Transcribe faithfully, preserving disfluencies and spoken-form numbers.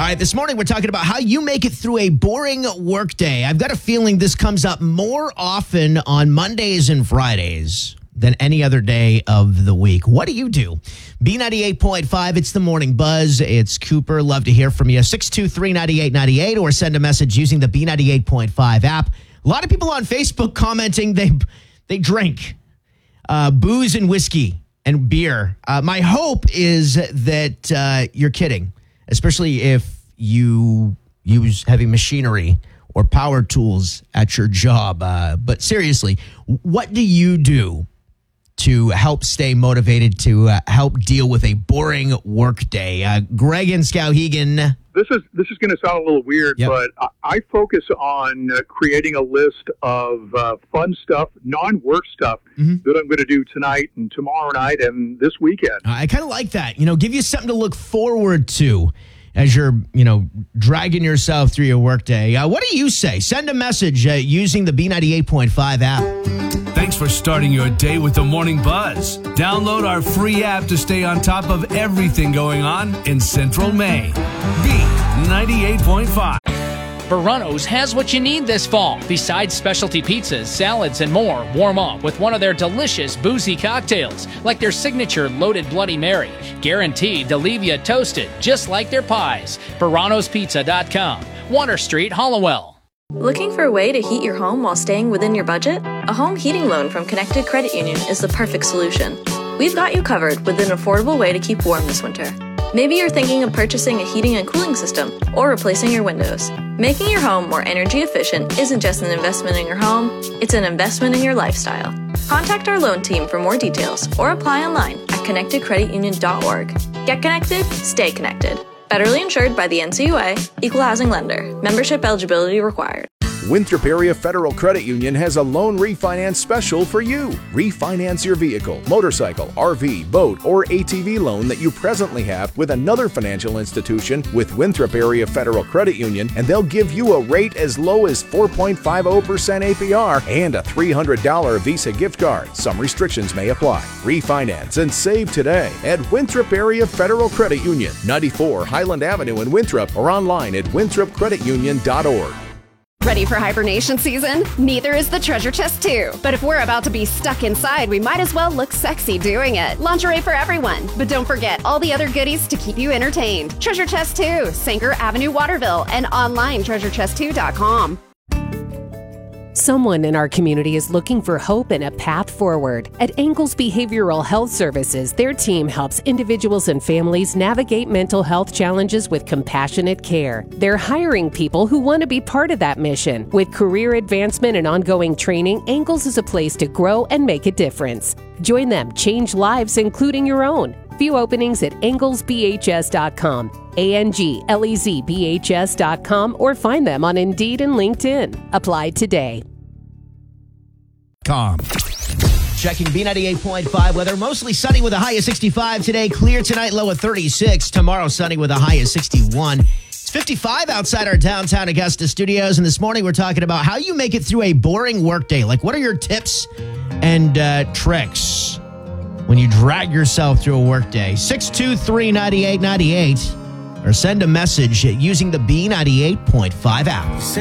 right, this morning we're talking about how you make it through a boring workday. I've got a feeling this comes up more often on Mondays and Fridays than any other day of the week. What do you do? B ninety-eight point five, it's the Morning Buzz. It's Cooper. Love to hear from you. six two three, nine eight nine eight or send a message using the B ninety-eight point five app. A lot of people on Facebook commenting they they drink uh, booze and whiskey and beer. Uh, my hope is that uh, you're kidding, especially if you use heavy machinery or power tools at your job. Uh, but seriously, what do you do to help stay motivated, to uh, help deal with a boring work day? Uh, Greg in Skowhegan. This is this is going to sound a little weird, Yep. but I, I focus on uh, creating a list of uh, fun stuff, non-work stuff Mm-hmm. that I'm going to do tonight and tomorrow night and this weekend. I kind of like that. You know, give you something to look forward to as you're, you know, dragging yourself through your workday. Uh, what do you say? Send a message uh, using the B ninety-eight point five app. Thanks for starting your day with the Morning Buzz. Download our free app to stay on top of everything going on in Central Maine. B ninety-eight point five. Verano's has what you need this fall. Besides specialty pizzas, salads, and more, warm up with one of their delicious boozy cocktails, like their signature Loaded Bloody Mary, guaranteed to leave you toasted, just like their pies. Verano's Pizza dot com, Water Street, Hollowell. Looking for a way to heat your home while staying within your budget? A home heating loan from Connected Credit Union is the perfect solution. We've got you covered with an affordable way to keep warm this winter. Maybe you're thinking of purchasing a heating and cooling system or replacing your windows. Making your home more energy efficient isn't just an investment in your home, it's an investment in your lifestyle. Contact our loan team for more details or apply online at connected credit union dot org. Get connected, stay connected. Federally insured by the N C U A, Equal Housing Lender. Membership eligibility required. Winthrop Area Federal Credit Union has a loan refinance special for you. Refinance your vehicle, motorcycle, R V, boat, or A T V loan that you presently have with another financial institution with Winthrop Area Federal Credit Union, and they'll give you a rate as low as four point five zero percent A P R and a three hundred dollars Visa gift card. Some restrictions may apply. Refinance and save today at Winthrop Area Federal Credit Union, ninety-four Highland Avenue in Winthrop, or online at winthrop credit union dot org. Ready for hibernation season? Neither is the treasure chest two. But if we're about to be stuck inside, we might as well look sexy doing it. Lingerie for everyone. But don't forget all the other goodies to keep you entertained. Treasure Chest two, Sanger Avenue, Waterville, and online treasure chest two dot com. Someone in our community is looking for hope and a path forward. At Angles Behavioral Health Services, their team helps individuals and families navigate mental health challenges with compassionate care. They're hiring people who want to be part of that mission. With career advancement and ongoing training, Angles is a place to grow and make a difference. Join them, change lives, including your own. View openings at anglez b h s dot com, A N G L E Z B H S dot com, or find them on Indeed and LinkedIn. Apply today. Com. Checking B ninety-eight point five weather. Mostly sunny with a high of sixty-five today. Clear tonight, low of thirty-six. Tomorrow, sunny with a high of sixty-one. It's fifty-five outside our downtown Augusta studios. And this morning, we're talking about how you make it through a boring workday. Like, what are your tips and uh, tricks when you drag yourself through a workday? six two three, nine eight nine eight or send a message using the B ninety-eight point five app.